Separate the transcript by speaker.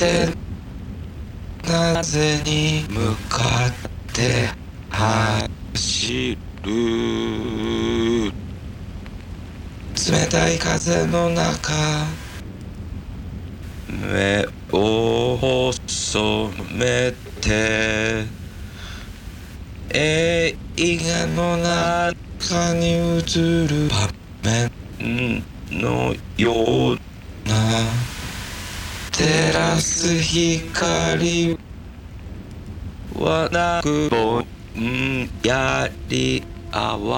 Speaker 1: てなぜに向かって走る。冷たい風の中、目を細めて映画の中に映る場面のような照らす光はなくぼんやり淡